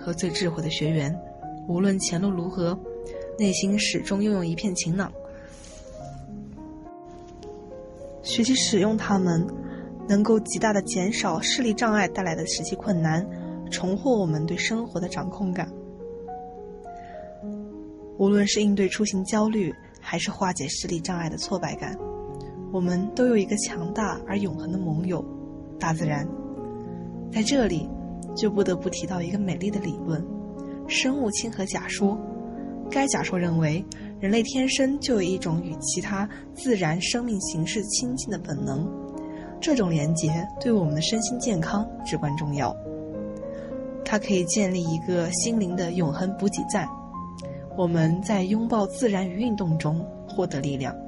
和最智慧的学员，无论前路如何，内心始终拥有一片晴朗。学习使用它们，能够极大地减少视力障碍带来的实际困难，重获我们对生活的掌控感。无论是应对出行焦虑，还是化解视力障碍的挫败感，我们都有一个强大而永恒的盟友——大自然。在这里，就不得不提到一个美丽的理论——生物亲和假说。该假说认为，人类天生就有一种与其他自然生命形式亲近的本能，这种连结对我们的身心健康至关重要。它可以建立一个心灵的永恒补给站，我们在拥抱自然与运动中获得力量。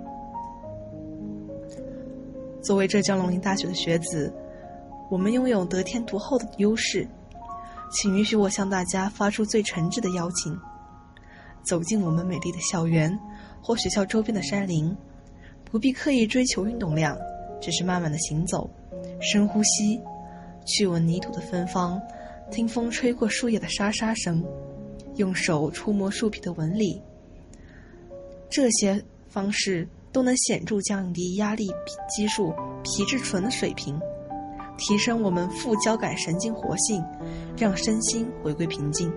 作为浙江农林大学的学子，我们拥有得天独厚的优势，请允许我向大家发出最诚挚的邀请。走进我们美丽的校园或学校周边的山林，不必刻意追求运动量，只是慢慢的行走，深呼吸，去闻泥土的芬芳，听风吹过树叶的沙沙声，用手触摸树皮的纹理。这些方式都能显著降低压力激素皮质醇的水平，提升我们副交感神经活性，让身心回归平静。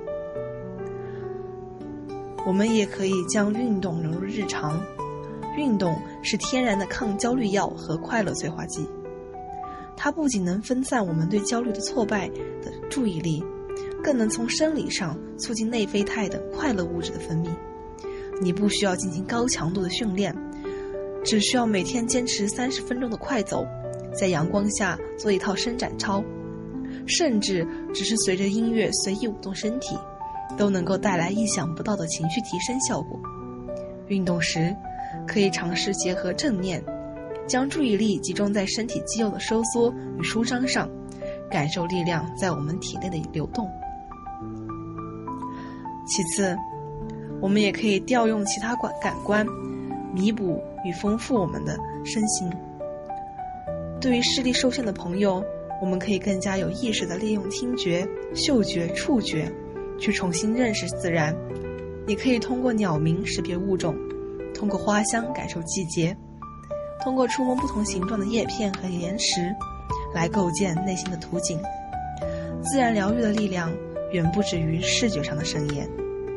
我们也可以将运动融入日常，运动是天然的抗焦虑药和快乐催化剂。它不仅能分散我们对焦虑的挫败的注意力，更能从生理上促进内啡肽等快乐物质的分泌。你不需要进行高强度的训练，只需要每天坚持30分钟的快走，在阳光下做一套伸展操，甚至只是随着音乐随意舞动身体，都能够带来意想不到的情绪提升效果。运动时，可以尝试结合正念，将注意力集中在身体肌肉的收缩与舒张上，感受力量在我们体内的流动。其次，我们也可以调用其他感官，弥补与丰富我们的身心。对于视力受限的朋友，我们可以更加有意识地利用听觉、嗅觉、触觉去重新认识自然。你可以通过鸟鸣识别物种，通过花香感受季节，通过触摸不同形状的叶片和岩石来构建内心的图景。自然疗愈的力量远不止于视觉上的盛宴。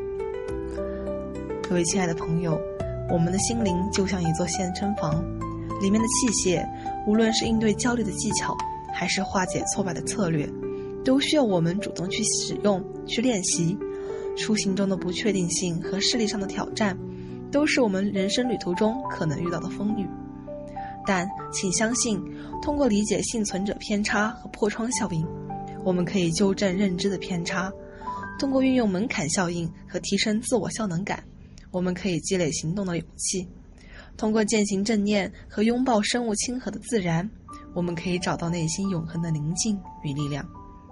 各位亲爱的朋友，我们的心灵就像一座健身房，里面的器械，无论是应对焦虑的技巧，还是化解挫败的策略，都需要我们主动去使用、去练习。出行中的不确定性和视力上的挑战，都是我们人生旅途中可能遇到的风雨。但请相信，通过理解幸存者偏差和破窗效应，我们可以纠正认知的偏差；通过运用门槛效应和提升自我效能感，我们可以积累行动的勇气；通过践行正念和拥抱生物亲和的自然，我们可以找到内心永恒的宁静与力量。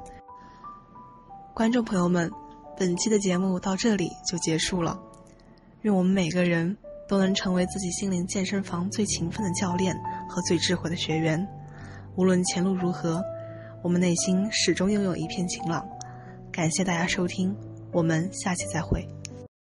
观众朋友们，本期的节目到这里就结束了。愿我们每个人都能成为自己心灵健身房最勤奋的教练和最智慧的学员。无论前路如何，我们内心始终拥有一片晴朗。感谢大家收听，我们下期再会。